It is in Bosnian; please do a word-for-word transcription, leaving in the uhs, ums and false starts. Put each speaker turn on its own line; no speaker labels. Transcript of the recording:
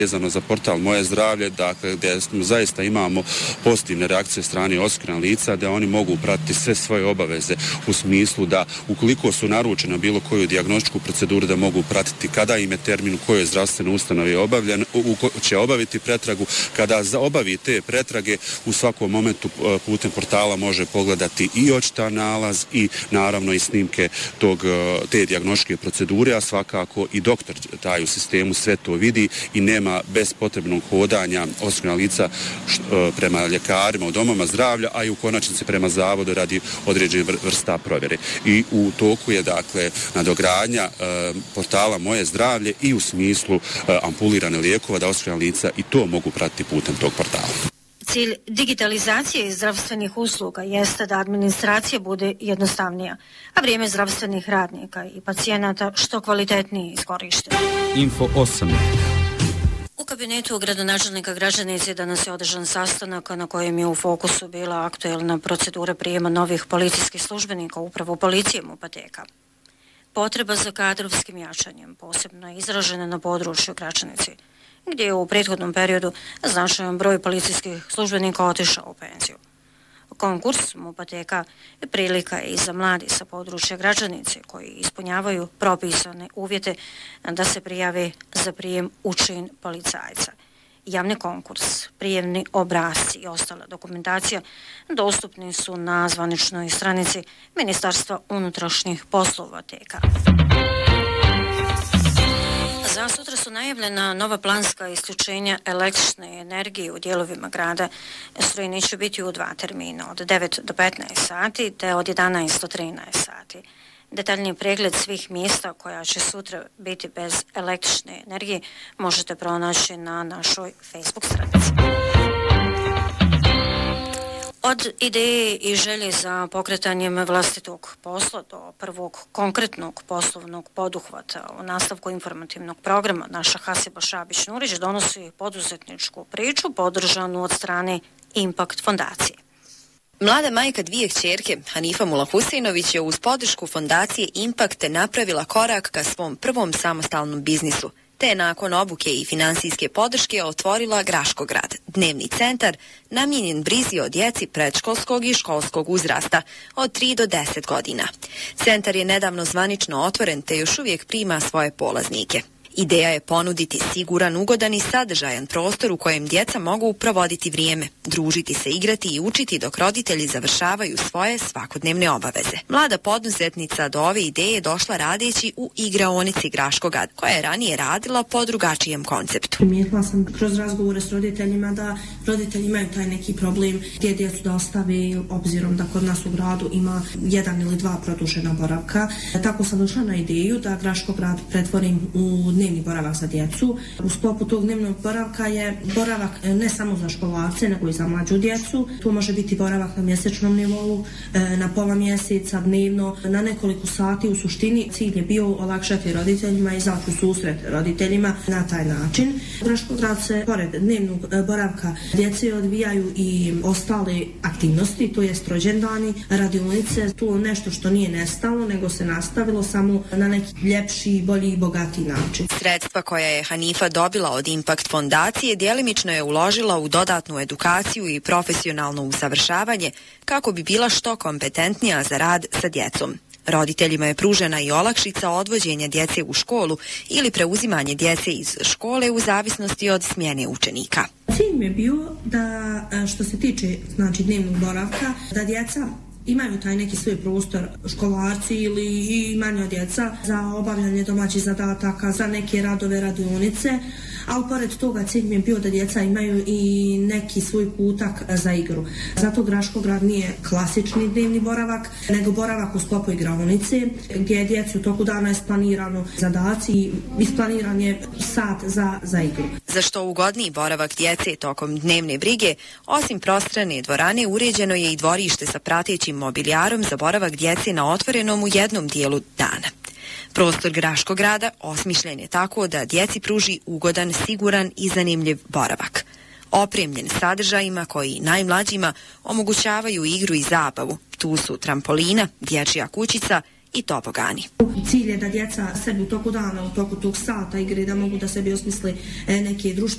Vezano za portal Moje zdravlje, dakle, gdje smo zaista imamo pozitivne reakcije strane osiguranih lica, da oni mogu pratiti sve svoje obaveze u smislu da ukoliko su naručene bilo koju dijagnostičku proceduru, da mogu pratiti kada im je termin u kojoj zdravstvenoj ustanovi je obavljen, u, će obaviti pretragu. Kada obavi te pretrage, u svakom momentu putem portala može pogledati i očitan nalaz i naravno i snimke tog, te dijagnostičke procedure, a svakako i doktor taj u sistemu sve to vidi i nema bez potrebnog hodanja osiguranih lica prema ljekarima u domama zdravlja, a i u konačnici prema zavodu radi određene vrsta provjere. I u toku je dakle nadogradnja e, portala Moje zdravlje i u smislu e, ampulirane lijekova, da osigurana lica i to mogu pratiti putem tog portala.
Cilj digitalizacije zdravstvenih usluga jeste da administracija bude jednostavnija, a vrijeme zdravstvenih radnika i pacijenata što kvalitetnije iskorišteno.
Info osam.
U kabinetu gradonačelnika Gračanice danas je održan sastanak na kojem je u fokusu bila aktuelna procedura prijema novih policijskih službenika upravo policije Mupateka. Potreba za kadrovskim jačanjem posebno je izražena na području Gračanice, gdje je u prethodnom periodu značajan broj policijskih službenika otišao u penziju. Konkurs Mupateka je prilika i za mladi sa područja Gračanice koji ispunjavaju propisane uvjete da se prijave za prijem u čin policajca. Javni konkurs, prijemni obrasci i ostala dokumentacija dostupni su na zvaničnoj stranici Ministarstva unutrašnjih poslova T K. Za sutra su najavljena nova planska isključenja električne energije u dijelovima grada. Strujni će biti u dva termina, od devet do petnaest sati te od jedanaest do trinaest sati. Detaljni pregled svih mjesta koja će sutra biti bez električne energije možete pronaći na našoj Facebook stranici. Od ideje i želje za pokretanjem vlastitog posla do prvog konkretnog poslovnog poduhvata u nastavku informativnog programa naša Hasiba Šabić-Nurić donosi poduzetničku priču podržanu od strane Impact fondacije.
Mlada majka dvije kćerke, Hanifa Mulahusejnović, je uz podršku fondacije Impact napravila korak ka svom prvom samostalnom biznisu, te nakon obuke i finansijske podrške otvorila Graškograd, dnevni centar namijenjen brizi o djeci predškolskog i školskog uzrasta od tri do deset godina. Centar je nedavno zvanično otvoren te još uvijek prima svoje polaznike. Ideja je ponuditi siguran, ugodan i sadržajan prostor u kojem djeca mogu provoditi vrijeme, družiti se, igrati i učiti dok roditelji završavaju svoje svakodnevne obaveze. Mlada poduzetnica do ove ideje došla radeći u igraonici Graškograd, koja je ranije radila po drugačijem konceptu.
Primijetila sam kroz razgovore s roditeljima da roditelji imaju taj neki problem gdje djecu da ostavi, obzirom da kod nas u gradu ima jedan ili dva produžena boravka. Tako sam došla na ideju da Graškograd pretvorim u dnevni boravak za djecu. U sklopu tog dnevnog boravka je boravak ne samo za školarce, nego i za mlađu djecu. Tu može biti boravak na mjesečnom nivou, na pola mjeseca, dnevno, na nekoliko sati. U suštini cilj je bio olakšati roditeljima i izaći u susret roditeljima na taj način. U Graškograd se pored dnevnog boravka djece odvijaju i ostale aktivnosti, to jest rođendani, radionice, tu nešto što nije nestalo, nego se nastavilo samo na neki ljepši, bolji i bogatiji način.
Sredstva koja je Hanifa dobila od Impact fondacije djelimično je uložila u dodatnu edukaciju i profesionalno usavršavanje kako bi bila što kompetentnija za rad sa djecom. Roditeljima je pružena i olakšica odvođenja djece u školu ili preuzimanje djece iz škole u zavisnosti od smjene učenika.
Cilj mi je bio da, što se tiče znači, dnevnog boravka, da djeca imaju taj neki svoj prostor, školarci ili i manja djeca, za obavljanje domaćih zadataka, za neke radove, radionice, ali pored toga cilj mi je bio da djeca imaju i neki svoj kutak za igru. Zato Graškograd nije klasični dnevni boravak, nego boravak u sklopu igraonice, gdje djeci u toku dana je isplanirano zadaci i isplaniran je sat za, za igru.
Za što ugodniji boravak djece tokom dnevne brige, osim prostrane dvorane, uređeno je i dvorište sa pratećim mobilijarom za boravak djece na otvorenom u jednom dijelu dana. Prostor Graškograda osmišljen je tako da djeci pruži ugodan, siguran i zanimljiv boravak. Opremljen sadržajima koji najmlađima omogućavaju igru i zabavu. Tu su trampolina, dječja kućica i tobogani.
Cilj je da djeca sebi u toku dana, u toku tog sata igre, da mogu da sebi osmisle neke društvene